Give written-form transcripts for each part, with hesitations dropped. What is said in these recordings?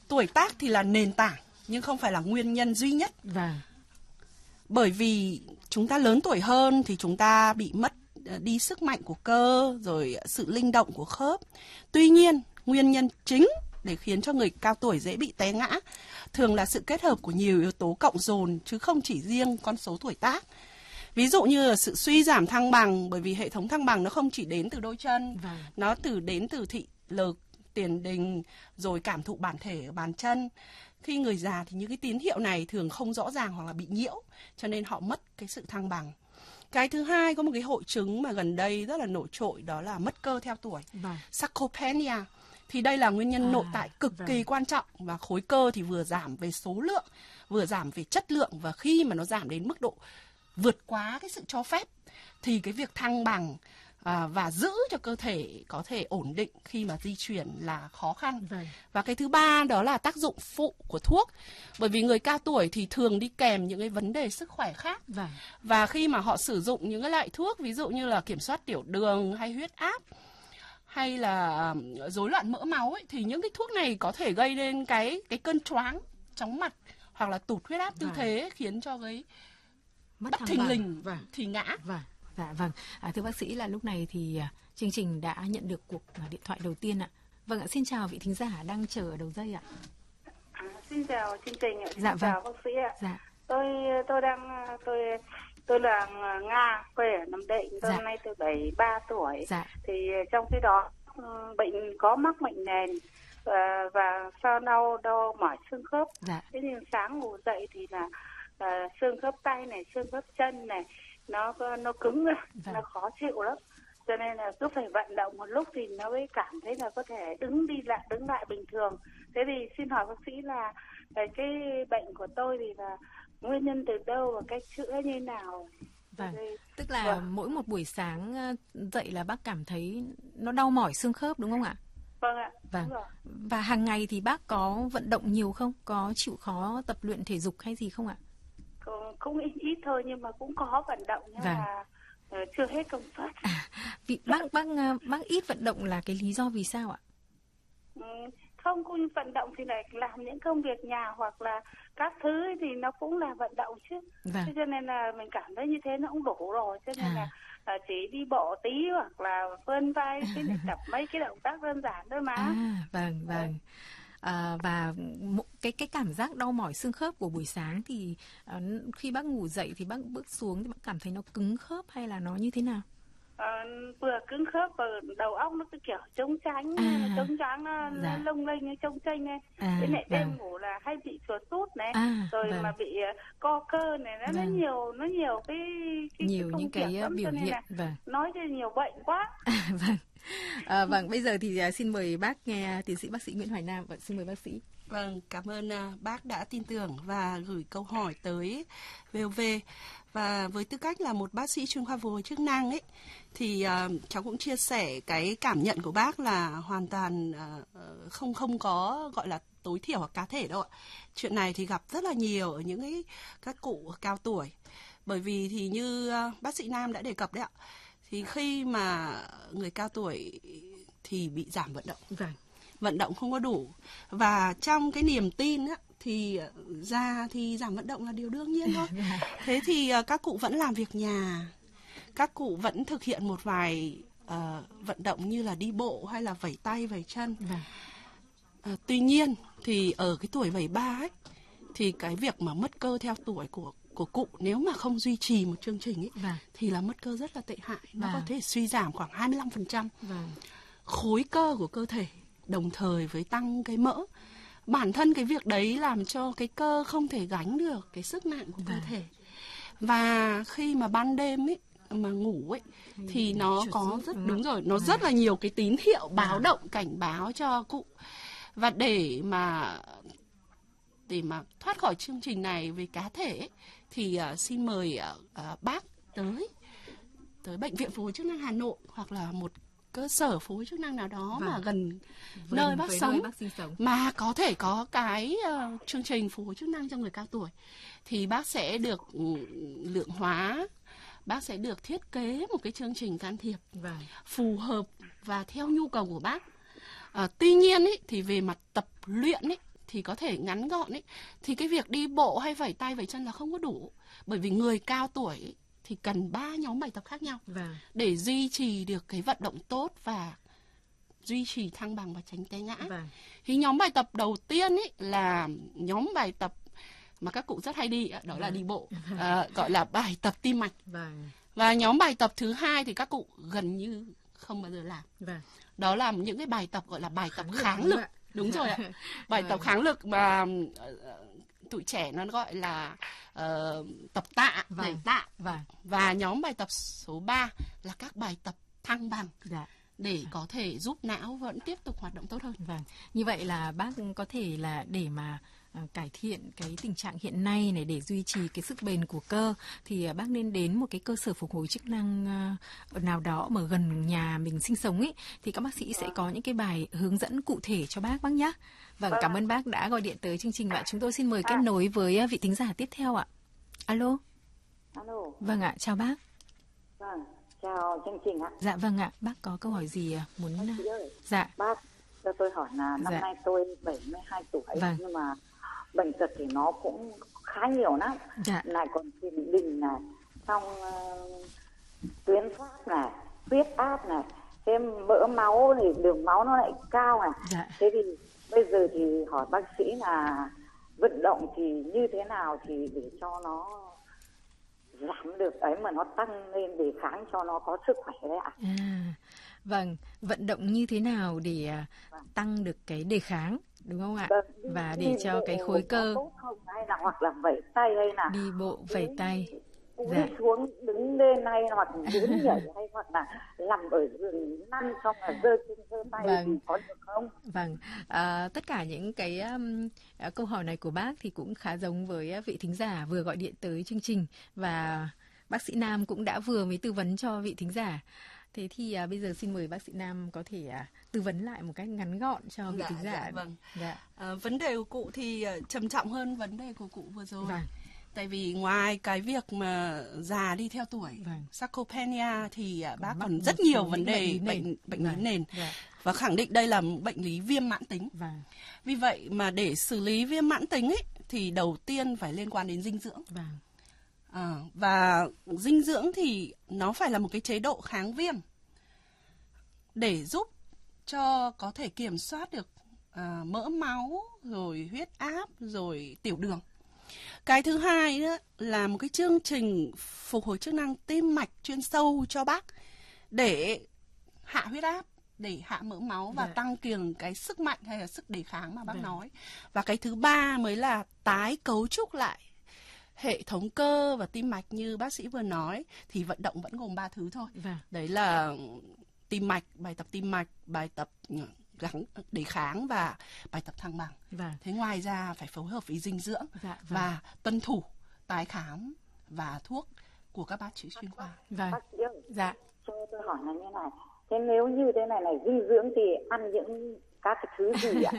Tuổi tác thì là nền tảng nhưng không phải là nguyên nhân duy nhất. Vâng. Bởi vì chúng ta lớn tuổi hơn thì chúng ta bị mất đi sức mạnh của cơ, rồi sự linh động của khớp. Tuy nhiên, nguyên nhân chính để khiến cho người cao tuổi dễ bị té ngã thường là sự kết hợp của nhiều yếu tố cộng dồn chứ không chỉ riêng con số tuổi tác. Ví dụ như là sự suy giảm thăng bằng, bởi vì hệ thống thăng bằng nó không chỉ đến từ đôi chân, nó đến từ thị lực, tiền đình, rồi cảm thụ bản thể ở bàn chân. Khi người già thì những cái tín hiệu này thường không rõ ràng hoặc là bị nhiễu, cho nên họ mất cái sự thăng bằng. Cái thứ hai, có một cái hội chứng mà gần đây rất là nổi trội, đó là mất cơ theo tuổi, sarcopenia. Thì đây là nguyên nhân nội tại cực kỳ quan trọng, và khối cơ thì vừa giảm về số lượng, vừa giảm về chất lượng, và khi mà nó giảm đến mức độ vượt quá cái sự cho phép thì cái việc thăng bằng và giữ cho cơ thể có thể ổn định khi mà di chuyển là khó khăn. Và cái thứ ba đó là tác dụng phụ của thuốc. Bởi vì người cao tuổi thì thường đi kèm những cái vấn đề sức khỏe khác. Và khi mà họ sử dụng những cái loại thuốc, ví dụ như là kiểm soát tiểu đường hay huyết áp hay là rối loạn mỡ máu ấy, thì những cái thuốc này có thể gây nên cái cơn choáng, chóng mặt hoặc là tụt huyết áp tư thế, khiến cho cái bất thình lình thì ngã. Dạ vâng. Thưa bác sĩ, là lúc này thì chương trình đã nhận được cuộc điện thoại đầu tiên ạ. Vâng ạ, xin chào vị thính giả đang chờ ở đầu dây ạ. Xin chào chương trình ạ. Dạ vâng. Chào bác sĩ ạ. Dạ. Tôi là Nga, quê ở Nam Định. Tôi năm nay tôi 73 tuổi. Thì trong khi đó có mắc bệnh nền và sau đau mỏi xương khớp. Thế nhưng sáng ngủ dậy thì là xương khớp tay này, xương khớp chân này nó cứng, nó khó chịu lắm, cho nên là cứ phải vận động một lúc thì nó mới cảm thấy là có thể đứng lại bình thường. Thế thì xin hỏi bác sĩ là cái bệnh của tôi thì là nguyên nhân từ đâu và cách chữa như nào? Tức là mỗi một buổi sáng dậy là bác cảm thấy nó đau mỏi xương khớp đúng không ạ? Vâng ạ. Đúng rồi. Và hàng ngày thì bác có vận động nhiều không? Có chịu khó tập luyện thể dục hay gì không ạ? Cũng ít thôi, nhưng mà cũng có vận động, nhưng mà chưa hết công suất. Vì bác ít vận động là cái lý do vì sao ạ? Không, cũng vận động thì lại làm những công việc nhà hoặc là các thứ thì nó cũng là vận động chứ. Thế cho nên là mình cảm thấy như thế nó cũng đủ rồi, cho nên là chỉ đi bộ tí hoặc là vươn vai cái để tập mấy cái động tác đơn giản thôi mà. Vâng. Và cái cảm giác đau mỏi xương khớp của buổi sáng thì khi bác ngủ dậy thì bác bước xuống thì bác cảm thấy nó cứng khớp hay là nó như thế nào? Vừa cứng khớp và đầu óc nó cứ kiểu trống tránh, nó lông lênh trông chênh này. Thế này đêm ngủ là hay bị chuột rút này, rồi mà bị co cơ này, nó nhiều cái những cái biểu hiện. Nói cho nhiều bệnh quá. Vâng, bây giờ thì xin mời bác nghe tiến sĩ bác sĩ Nguyễn Hoài Nam. Xin mời bác sĩ. Vâng, cảm ơn bác đã tin tưởng và gửi câu hỏi tới VOV. Và với tư cách là một bác sĩ chuyên khoa phục hồi chức năng ấy, thì cháu cũng chia sẻ cái cảm nhận của bác là hoàn toàn không có gọi là tối thiểu hoặc cá thể đâu ạ. Chuyện này thì gặp rất là nhiều ở những các cụ cao tuổi. Bởi vì thì như bác sĩ Nam đã đề cập đấy ạ, thì khi mà người cao tuổi thì bị giảm vận động, vận động không có đủ, và trong cái niềm tin á, thì già thì giảm vận động là điều đương nhiên thôi. Thế thì các cụ vẫn làm việc nhà, các cụ vẫn thực hiện một vài vận động như là đi bộ hay là vẩy tay vẩy chân. Tuy nhiên thì ở cái tuổi 73 ấy, thì cái việc mà mất cơ theo tuổi của cụ nếu mà không duy trì một chương trình ấy, thì là mất cơ rất là tệ hại. Nó có thể suy giảm khoảng 25% khối cơ của cơ thể, đồng thời với tăng cái mỡ. Bản thân cái việc đấy làm cho cái cơ không thể gánh được cái sức nặng của cơ thể. Và khi mà ban đêm ấy mà ngủ ấy thì nó có rất là nhiều cái tín hiệu báo động, cảnh báo cho cụ. Và để mà thoát khỏi chương trình này về cá thể ấy, thì xin mời bác tới Bệnh viện Phục hồi chức năng Hà Nội hoặc là một cơ sở phục hồi chức năng nào đó mà gần nơi bác sống, mà có thể có cái chương trình phục hồi chức năng cho người cao tuổi, thì bác sẽ được lượng hóa, bác sẽ được thiết kế một cái chương trình can thiệp phù hợp và theo nhu cầu của bác. Tuy nhiên ấy, thì về mặt tập luyện ấy, thì có thể ngắn gọn ấy, thì cái việc đi bộ hay vẩy tay vẩy chân là không có đủ. Bởi vì người cao tuổi ấy, thì cần 3 nhóm bài tập khác nhau để duy trì được cái vận động tốt và duy trì thăng bằng và tránh té ngã. Thì nhóm bài tập đầu tiên ấy là nhóm bài tập mà các cụ rất hay đi, đó là đi bộ, gọi là bài tập tim mạch. Và nhóm bài tập thứ hai thì các cụ gần như không bao giờ làm. Đó là những cái bài tập gọi là bài tập kháng lực. Đúng rồi ạ. Bài tập kháng lực mà tụi trẻ nó gọi là tập tạ, đẩy tạ. Và nhóm bài tập số 3 là các bài tập thăng bằng. Để có thể giúp não vẫn tiếp tục hoạt động tốt hơn. Như vậy là bác có thể là để mà cải thiện cái tình trạng hiện nay này, để duy trì cái sức bền của cơ, thì bác nên đến một cái cơ sở phục hồi chức năng nào đó mà gần nhà mình sinh sống ấy, thì các bác sĩ sẽ có những cái bài hướng dẫn cụ thể cho bác nhé. Cảm ơn bác đã gọi điện tới chương trình ạ. Chúng tôi xin mời kết nối với vị thính giả tiếp theo ạ. Alo. Vâng ạ, chào bác. Chào chương trình ạ. Dạ vâng ạ, bác có câu hỏi gì muốn... Dạ. Bác cho tôi hỏi là năm nay tôi 72 tuổi, nhưng mà bệnh tật thì nó cũng khá nhiều lắm. Lại còn tiền đình này, xong tuyến giáp này, huyết áp này, thêm mỡ máu thì đường máu nó lại cao này. Thế thì bây giờ thì hỏi bác sĩ là vận động thì như thế nào thì để cho nó giảm được ấy mà nó tăng lên đề kháng cho nó có sức khỏe đấy ạ. Vâng, vận động như thế nào để tăng được cái đề kháng, đúng không ạ? Và để cho cái khối cơ hay là hoặc là vẩy tay hay là đi bộ vẩy tay, đi xuống đứng lên hay hoặc đứng nhảy hay hoặc là nằm ở giường nằm xong là giơ chân giơ tay thì có được không? Tất cả những cái câu hỏi này của bác thì cũng khá giống với vị thính giả vừa gọi điện tới chương trình, và bác sĩ Nam cũng đã vừa mới tư vấn cho vị thính giả. Thế thì bây giờ xin mời bác sĩ Nam có thể tư vấn lại một cách ngắn gọn cho vị thính giả. Vấn đề của cụ thì trầm trọng hơn vấn đề của cụ vừa rồi. Tại vì ngoài cái việc mà già đi theo tuổi, sarcopenia, thì bác còn rất nhiều vấn đề bệnh lý nền. Và khẳng định đây là bệnh lý viêm mãn tính. Vì vậy mà để xử lý viêm mãn tính ấy, thì đầu tiên phải liên quan đến dinh dưỡng. Và dinh dưỡng thì nó phải là một cái chế độ kháng viêm để giúp cho có thể kiểm soát được mỡ máu, rồi huyết áp, rồi tiểu đường. Cái thứ hai nữa là một cái chương trình phục hồi chức năng tim mạch chuyên sâu cho bác để hạ huyết áp, để hạ mỡ máu và tăng cường cái sức mạnh hay là sức đề kháng mà bác nói. Và cái thứ ba mới là tái cấu trúc lại hệ thống cơ và tim mạch như bác sĩ vừa nói, thì vận động vẫn gồm 3 thứ thôi. Đấy là tim mạch, bài tập tim mạch, bài tập đề kháng và bài tập thăng bằng. Thế ngoài ra phải phối hợp với dinh dưỡng và tuân thủ tái khám và thuốc của các bác sĩ chuyên khoa. Bác sĩ ơi, cho tôi hỏi là như này. Thế nếu như thế này dinh dưỡng thì ăn những các cái thứ gì ạ?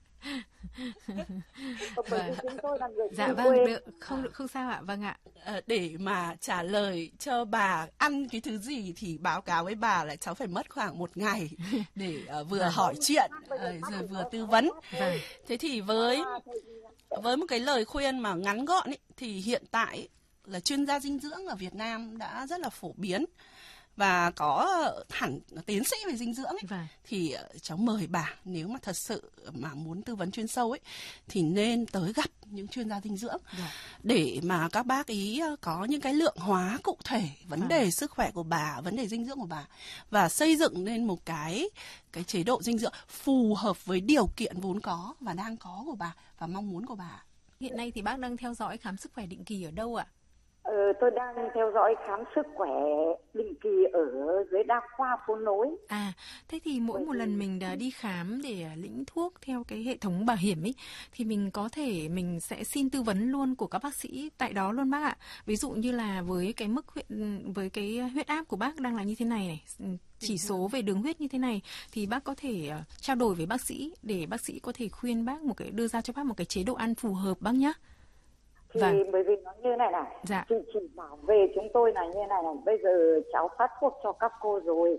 Được, không sao ạ. Để mà trả lời cho bà ăn cái thứ gì thì báo cáo với bà là cháu phải mất khoảng 1 ngày để vừa hỏi chuyện rồi vừa tư vấn. Thế thì với một cái lời khuyên mà ngắn gọn ấy, thì hiện tại là chuyên gia dinh dưỡng ở Việt Nam đã rất là phổ biến và có hẳn tiến sĩ về dinh dưỡng ấy, thì cháu mời bà nếu mà thật sự mà muốn tư vấn chuyên sâu ấy thì nên tới gặp những chuyên gia dinh dưỡng để mà các bác ý có những cái lượng hóa cụ thể vấn đề sức khỏe của bà, vấn đề dinh dưỡng của bà, và xây dựng nên một cái chế độ dinh dưỡng phù hợp với điều kiện vốn có và đang có của bà và mong muốn của bà. Hiện nay thì bác đang theo dõi khám sức khỏe định kỳ ở đâu ạ? Tôi đang theo dõi khám sức khỏe định kỳ ở dưới đa khoa Phố Nối. Thế thì mỗi một lần mình đã đi khám để lĩnh thuốc theo cái hệ thống bảo hiểm ấy, thì mình có thể mình sẽ xin tư vấn luôn của các bác sĩ tại đó luôn bác ạ. Ví dụ như là với cái với cái huyết áp của bác đang là như thế này, chỉ số về đường huyết như thế này, thì bác có thể trao đổi với bác sĩ để bác sĩ có thể khuyên bác đưa ra cho bác một cái chế độ ăn phù hợp bác nhé. Thì bởi vì nó như này chị chỉ bảo về chúng tôi là như này bây giờ cháu phát thuốc cho các cô rồi,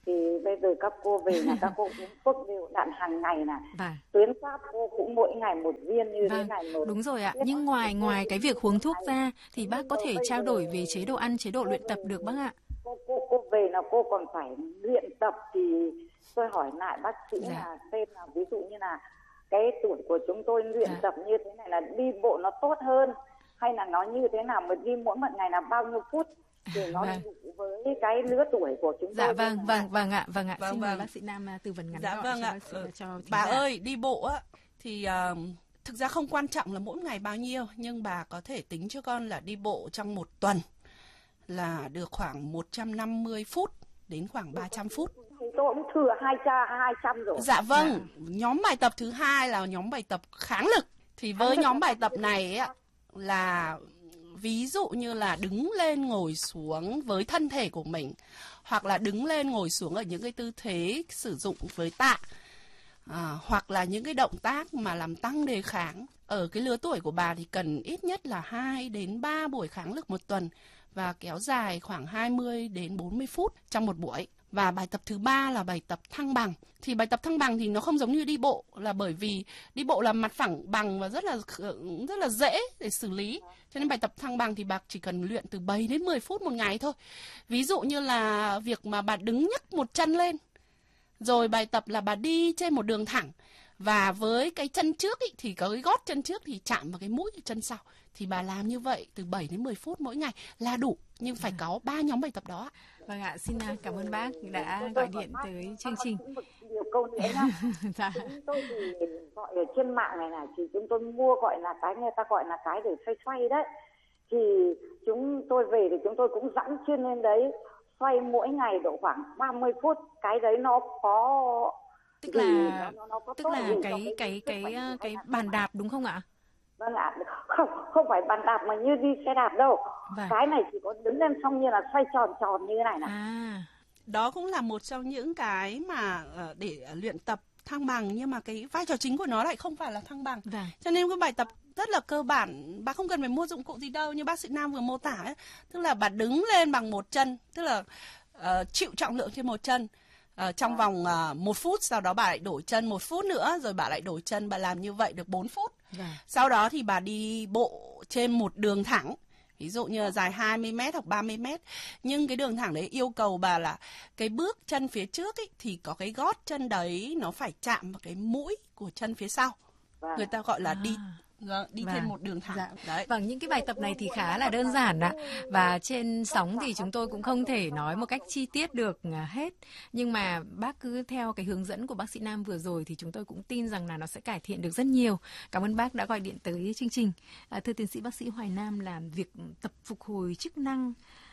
Thì bây giờ các cô về là các cô uống thuốc đều đặn hàng ngày này. Tuyến giáp cô cũng mỗi ngày một viên như thế này. Đúng rồi ạ. Nhưng ngoài cái việc uống thuốc ra thì bác có thể trao đổi về chế độ ăn, chế độ luyện tập được bác ạ. Cô về là cô còn phải luyện tập, thì tôi hỏi lại bác sĩ là xem là ví dụ như là cái tuổi của chúng tôi luyện tập như thế này là đi bộ nó tốt hơn hay là nó như thế nào, mà đi mỗi một ngày là bao nhiêu phút để nó đủ với cái lứa tuổi của chúng tôi. Vâng ạ. Xin mời bác sĩ Nam tư vấn ngắn gọn vâng ạ. cho bà ơi, đi bộ á thì thực ra không quan trọng là mỗi ngày bao nhiêu, nhưng bà có thể tính cho con là đi bộ trong một tuần là được khoảng 150 phút đến khoảng 300 phút. Tôi cũng thừa 200 rồi. Dạ vâng, nhóm bài tập thứ hai là nhóm bài tập kháng lực. Thì với nhóm bài tập này ấy, là ví dụ như là đứng lên ngồi xuống với thân thể của mình, hoặc là đứng lên ngồi xuống ở những cái tư thế sử dụng với tạ, hoặc là những cái động tác mà làm tăng đề kháng. Ở cái lứa tuổi của bà thì cần ít nhất là 2 đến 3 buổi kháng lực một tuần và kéo dài khoảng 20 đến 40 phút trong một buổi. Và bài tập thứ 3 là bài tập thăng bằng. Thì bài tập thăng bằng thì nó không giống như đi bộ, là bởi vì đi bộ là mặt phẳng bằng và rất là dễ để xử lý. Cho nên bài tập thăng bằng thì bà chỉ cần luyện từ 7 đến 10 phút một ngày thôi. Ví dụ như là việc mà bà đứng nhấc một chân lên, rồi bài tập là bà đi trên một đường thẳng, và với cái chân trước ý, thì có cái gót chân trước thì chạm vào cái mũi chân sau. Thì bà làm như vậy từ 7 đến 10 phút mỗi ngày là đủ, nhưng phải có 3 nhóm bài tập đó. Vâng ạ, xin cảm ơn bác đã gọi điện tới chương trình. Nhiều câu nữa nhá. Chúng tôi thì gọi ở trên mạng này thì chúng tôi mua gọi là cái người ta gọi là cái để xoay đấy. Thì chúng tôi về thì chúng tôi cũng dẫm chân lên đấy, xoay mỗi ngày độ khoảng 30 phút. Cái đấy nó có tức là cái bàn đạp đúng không ạ? Vâng ạ, không phải bàn đạp mà như đi xe đạp đâu. Cái này chỉ có đứng lên xong như là xoay tròn như thế này này. Đó cũng là một trong những cái mà để luyện tập thăng bằng, nhưng mà cái vai trò chính của nó lại không phải là thăng bằng. Cho nên cái bài tập rất là cơ bản, bà không cần phải mua dụng cụ gì đâu, như bác sĩ Nam vừa mô tả ấy. Tức là bà đứng lên bằng một chân, tức là chịu trọng lượng trên một chân. Trong vòng 1 phút, sau đó bà lại đổi chân 1 phút nữa, rồi bà lại đổi chân, bà làm như vậy được 4 phút. Sau đó thì bà đi bộ trên một đường thẳng, ví dụ như là dài 20m hoặc 30m. Nhưng cái đường thẳng đấy yêu cầu bà là cái bước chân phía trước ấy, thì có cái gót chân đấy nó phải chạm vào cái mũi của chân phía sau. Người ta gọi là đi thêm một đường thẳng. Đấy. Vâng, những cái bài tập này thì khá là đơn giản ạ. Và trên sóng thì chúng tôi cũng không thể nói một cách chi tiết được hết. Nhưng mà bác cứ theo cái hướng dẫn của bác sĩ Nam vừa rồi thì chúng tôi cũng tin rằng là nó sẽ cải thiện được rất nhiều. Cảm ơn bác đã gọi điện tới chương trình. Thưa tiến sĩ bác sĩ Hoài Nam, là việc tập phục hồi chức năng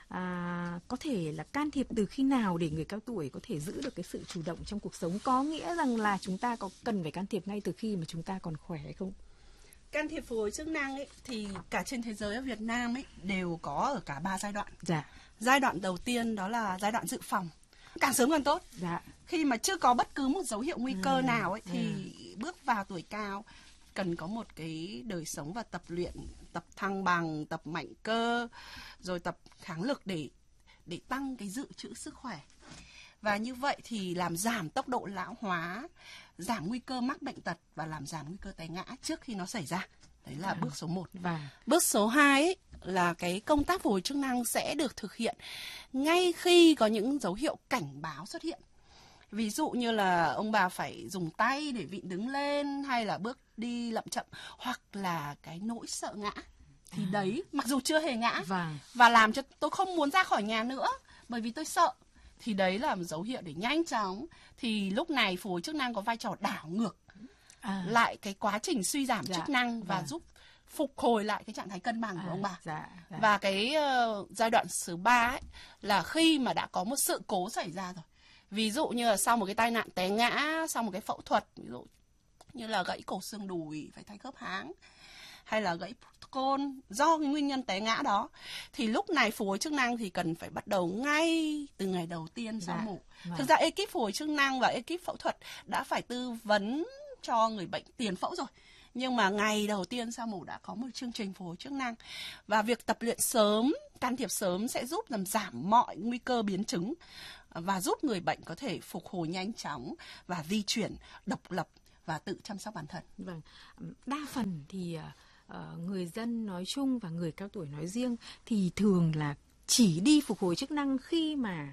có thể là can thiệp từ khi nào để người cao tuổi có thể giữ được cái sự chủ động trong cuộc sống? Có nghĩa rằng là chúng ta có cần phải can thiệp ngay từ khi mà chúng ta còn khỏe hay không? Can thiệp phục hồi chức năng ấy thì cả trên thế giới, ở Việt Nam ấy đều có ở cả 3 giai đoạn. Giai đoạn đầu tiên đó là giai đoạn dự phòng, càng sớm càng tốt. Khi mà chưa có bất cứ một dấu hiệu nguy cơ nào ấy thì bước vào tuổi cao cần có một cái đời sống và tập luyện, tập thăng bằng, tập mạnh cơ, rồi tập kháng lực để tăng cái dự trữ sức khỏe. Và như vậy thì làm giảm tốc độ lão hóa, giảm nguy cơ mắc bệnh tật và làm giảm nguy cơ té ngã trước khi nó xảy ra. Đấy là bước số 1. Bước số 2 ấy, là cái công tác phục hồi chức năng sẽ được thực hiện ngay khi có những dấu hiệu cảnh báo xuất hiện. Ví dụ như là ông bà phải dùng tay để vịn đứng lên, hay là bước đi lậm chậm, hoặc là cái nỗi sợ ngã. Thì đấy, mặc dù chưa hề ngã và làm cho tôi không muốn ra khỏi nhà nữa bởi vì tôi sợ, thì đấy là một dấu hiệu để nhanh chóng. Thì lúc này phục hồi chức năng có vai trò đảo ngược lại cái quá trình suy giảm chức năng và giúp phục hồi lại cái trạng thái cân bằng của ông bà. Và cái giai đoạn thứ 3 ấy là khi mà đã có một sự cố xảy ra rồi. Ví dụ như là sau một cái tai nạn té ngã, sau một cái phẫu thuật, ví dụ như là gãy cổ xương đùi phải thay khớp háng, hay là gãy côn do cái nguyên nhân té ngã đó, thì lúc này phục hồi chức năng thì cần phải bắt đầu ngay từ ngày đầu tiên sau mổ. Thực ra ekip phục hồi chức năng và ekip phẫu thuật đã phải tư vấn cho người bệnh tiền phẫu rồi, nhưng mà ngày đầu tiên sau mổ đã có một chương trình phục hồi chức năng. Và việc tập luyện sớm, can thiệp sớm sẽ giúp làm giảm mọi nguy cơ biến chứng và giúp người bệnh có thể phục hồi nhanh chóng và di chuyển độc lập và tự chăm sóc bản thân. Vâng, đa phần thì người dân nói chung và người cao tuổi nói riêng thì thường là chỉ đi phục hồi chức năng khi mà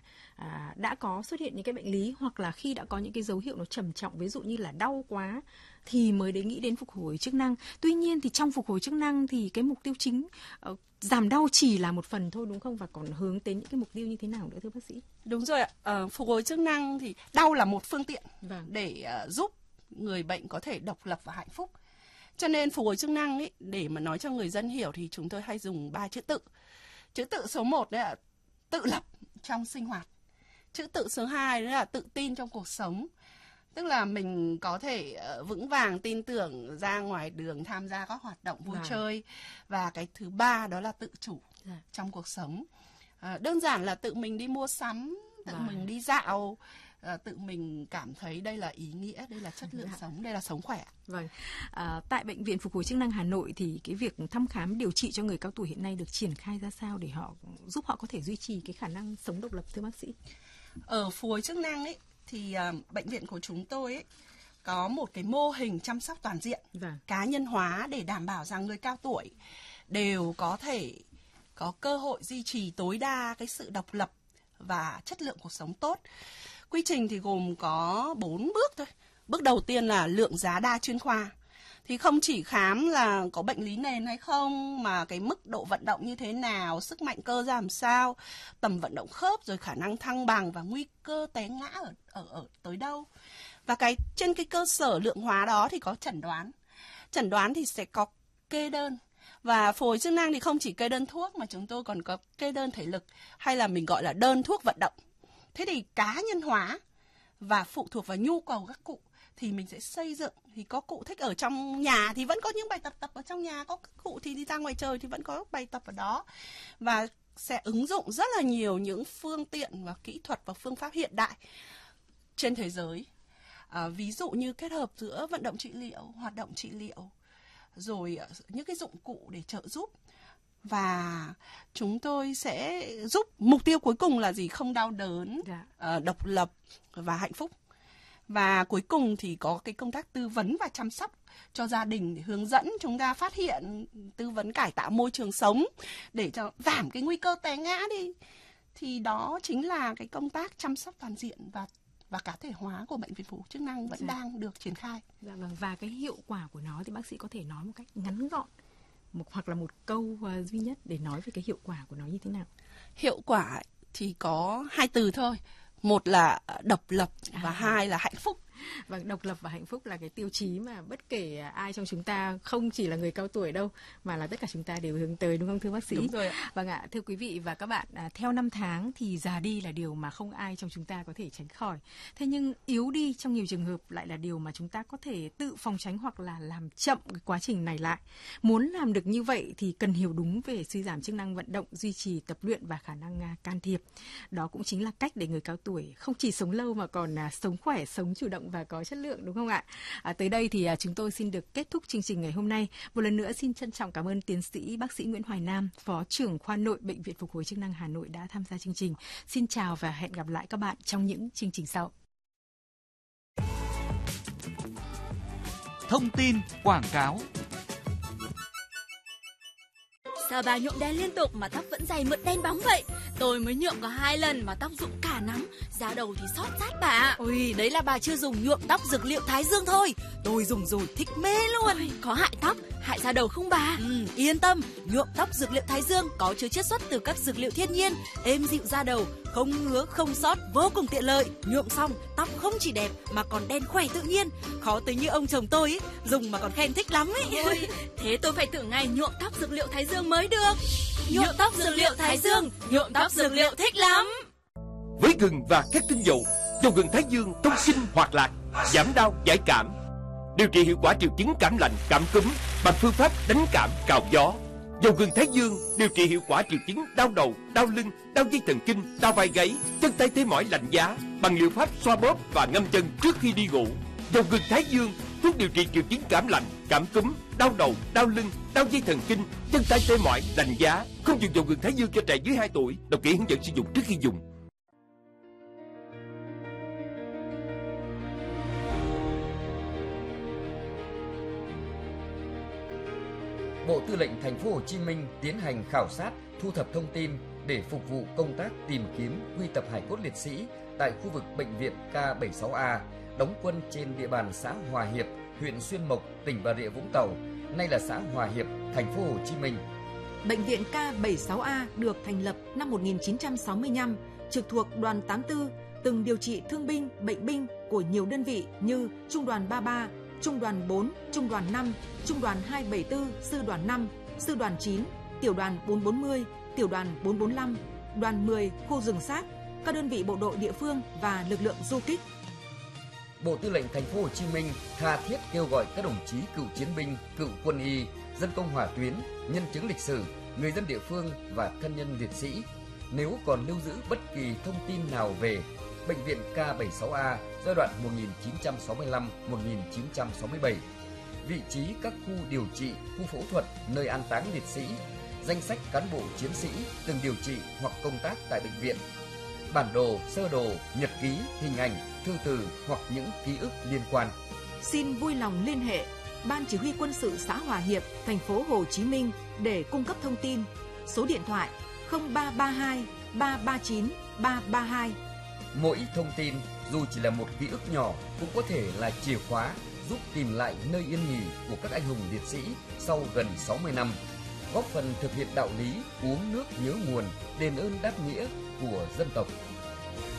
đã có xuất hiện những cái bệnh lý, hoặc là khi đã có những cái dấu hiệu nó trầm trọng, ví dụ như là đau quá thì mới nghĩ đến phục hồi chức năng. Tuy nhiên thì trong phục hồi chức năng thì cái mục tiêu chính giảm đau chỉ là một phần thôi, đúng không? Và còn hướng đến những cái mục tiêu như thế nào nữa thưa bác sĩ? Đúng rồi ạ. Phục hồi chức năng thì đau là một phương tiện để giúp người bệnh có thể độc lập và hạnh phúc. Cho nên phục hồi chức năng ấy, để mà nói cho người dân hiểu thì chúng tôi hay dùng 3 chữ tự. Chữ tự số 1 đấy là tự lập trong sinh hoạt. Chữ tự số 2 đấy là tự tin trong cuộc sống. Tức là mình có thể vững vàng tin tưởng ra ngoài đường tham gia các hoạt động vui chơi. Và cái thứ 3 đó là tự chủ trong cuộc sống. Đơn giản là tự mình đi mua sắm, tự mình đi dạo, tự mình cảm thấy đây là ý nghĩa, đây là chất lượng sống, đây là sống khỏe. Vâng. Tại Bệnh viện Phục hồi chức năng Hà Nội thì cái việc thăm khám điều trị cho người cao tuổi hiện nay được triển khai ra sao để giúp họ có thể duy trì cái khả năng sống độc lập thưa bác sĩ? Ở phục hồi chức năng ấy thì bệnh viện của chúng tôi ấy có một cái mô hình chăm sóc toàn diện, cá nhân hóa để đảm bảo rằng người cao tuổi đều có thể có cơ hội duy trì tối đa cái sự độc lập và chất lượng cuộc sống tốt. Quy trình thì gồm có 4 bước thôi. Bước đầu tiên là lượng giá đa chuyên khoa. Thì không chỉ khám là có bệnh lý nền hay không, mà cái mức độ vận động như thế nào, sức mạnh cơ ra làm sao, tầm vận động khớp, rồi khả năng thăng bằng và nguy cơ té ngã ở tới đâu. Và trên cái cơ sở lượng hóa đó thì có chẩn đoán. Chẩn đoán thì sẽ có kê đơn. Và phục hồi chức năng thì không chỉ kê đơn thuốc mà chúng tôi còn có kê đơn thể lực, hay là mình gọi là đơn thuốc vận động. Thế thì cá nhân hóa và phụ thuộc vào nhu cầu các cụ thì mình sẽ xây dựng. Thì có cụ thích ở trong nhà thì vẫn có những bài tập ở trong nhà, có cụ thì đi ra ngoài trời thì vẫn có bài tập ở đó. Và sẽ ứng dụng rất là nhiều những phương tiện và kỹ thuật và phương pháp hiện đại trên thế giới. Ví dụ như kết hợp giữa vận động trị liệu, hoạt động trị liệu, rồi những cái dụng cụ để trợ giúp. Và chúng tôi sẽ giúp mục tiêu cuối cùng là gì? Không đau đớn, độc lập và hạnh phúc. Và cuối cùng thì có cái công tác tư vấn và chăm sóc cho gia đình để hướng dẫn chúng ta phát hiện, tư vấn cải tạo môi trường sống để cho giảm cái nguy cơ té ngã đi. Thì đó chính là cái công tác chăm sóc toàn diện và cá thể hóa của Bệnh viện Phục hồi chức năng vẫn đang được triển khai. Và cái hiệu quả của nó thì bác sĩ có thể nói một cách ngắn gọn, hoặc là một câu duy nhất để nói về cái hiệu quả của nó như thế nào? Hiệu quả thì có 2 từ thôi. Một là độc lập và 2 là hạnh phúc. Vâng, độc lập và hạnh phúc là cái tiêu chí mà bất kể ai trong chúng ta, không chỉ là người cao tuổi đâu, mà là tất cả chúng ta đều hướng tới, đúng không thưa bác sĩ? Đúng rồi ạ. Vâng ạ, thưa quý vị và các bạn, theo năm tháng thì già đi là điều mà không ai trong chúng ta có thể tránh khỏi. Thế nhưng yếu đi trong nhiều trường hợp lại là điều mà chúng ta có thể tự phòng tránh hoặc là làm chậm cái quá trình này lại. Muốn làm được như vậy thì cần hiểu đúng về suy giảm chức năng vận động, duy trì tập luyện và khả năng can thiệp. Đó cũng chính là cách để người cao tuổi không chỉ sống lâu mà còn sống khỏe, sống chủ động và có chất lượng, đúng không ạ? Tới đây thì chúng tôi xin được kết thúc chương trình ngày hôm nay. Một lần nữa xin trân trọng cảm ơn tiến sĩ bác sĩ Nguyễn Hoài Nam, Phó trưởng khoa nội Bệnh viện Phục hồi chức năng Hà Nội đã tham gia chương trình. Xin chào và hẹn gặp lại các bạn trong những chương trình sau. Thông tin quảng cáo. Sao bà nhuộm đen liên tục mà tóc vẫn dày mượt đen bóng vậy? Tôi mới nhuộm có 2 lần mà tóc rụng cả nắm, da đầu thì xót rách bà ạ. Ôi, đấy là bà chưa dùng nhuộm tóc dược liệu Thái Dương thôi. Tôi dùng rồi thích mê luôn. Ôi, có hại tóc, hại da đầu không bà? Yên tâm, nhuộm tóc dược liệu Thái Dương có chứa chiết xuất từ các dược liệu thiên nhiên, êm dịu da đầu, không ngứa, không xót, vô cùng tiện lợi. Nhuộm xong, tóc không chỉ đẹp mà còn đen khỏe tự nhiên. Khó tới như ông chồng tôi ấy, dùng mà còn khen thích lắm ấy. Ôi, thế tôi phải thử ngay nhuộm tóc dược liệu Thái Dương mới được. Nhuộm tóc dược liệu Thái Dương, nhuộm tóc dược liệu thích lắm. Với gừng và các tinh dầu, dầu gừng Thái Dương thông sinh hoạt lạc, giảm đau giải cảm, điều trị hiệu quả triệu chứng cảm lạnh, cảm cúm bằng phương pháp đánh cảm cào gió. Dầu gừng Thái Dương điều trị hiệu quả triệu chứng đau đầu, đau lưng, đau dây thần kinh, đau vai gáy, chân tay tê mỏi lạnh giá bằng liệu pháp xoa bóp và ngâm chân trước khi đi ngủ. Dầu gừng Thái Dương thuốc điều trị triệu chứng cảm lạnh, cảm cúm, đau đầu, đau lưng, đau dây thần kinh, chân tay tê mỏi lạnh giá. Không dùng dầu gừng Thái Dương cho trẻ dưới 2 tuổi. Đọc kỹ hướng dẫn sử dụng trước khi dùng. Bộ Tư lệnh Thành phố Hồ Chí Minh tiến hành khảo sát, thu thập thông tin để phục vụ công tác tìm kiếm quy tập hài cốt liệt sĩ tại khu vực bệnh viện K76A đóng quân trên địa bàn xã Hòa Hiệp, huyện Xuyên Mộc, tỉnh Bà Rịa Vũng Tàu, nay là xã Hòa Hiệp, Thành phố Hồ Chí Minh. Bệnh viện K76A được thành lập năm 1965, trực thuộc Đoàn 84, từng điều trị thương binh, bệnh binh của nhiều đơn vị như Trung đoàn 33, Trung đoàn 4, Trung đoàn 5, Trung đoàn 274, Sư đoàn 5, Sư đoàn 9, Tiểu đoàn 440, Tiểu đoàn 445, Đoàn 10 khu rừng sát, các đơn vị bộ đội địa phương và lực lượng du kích. Bộ Tư lệnh Thành phố Hồ Chí Minh tha thiết kêu gọi các đồng chí cựu chiến binh, cựu quân y, dân công hỏa tuyến, nhân chứng lịch sử, người dân địa phương và thân nhân liệt sĩ nếu còn lưu giữ bất kỳ thông tin nào về bệnh viện K76A giai đoạn 1965-1967, vị trí các khu điều trị, khu phẫu thuật, nơi an táng liệt sĩ, danh sách cán bộ chiến sĩ từng điều trị hoặc công tác tại bệnh viện, bản đồ, sơ đồ, nhật ký, hình ảnh, thư từ hoặc những ký ức liên quan. Xin vui lòng liên hệ Ban Chỉ huy Quân sự xã Hòa Hiệp, Thành phố Hồ Chí Minh để cung cấp thông tin. Số điện thoại 0332 339 332. Mỗi thông tin dù chỉ là một ký ức nhỏ cũng có thể là chìa khóa giúp tìm lại nơi yên nghỉ của các anh hùng liệt sĩ sau gần 60 năm, góp phần thực hiện đạo lý uống nước nhớ nguồn, đền ơn đáp nghĩa của dân tộc.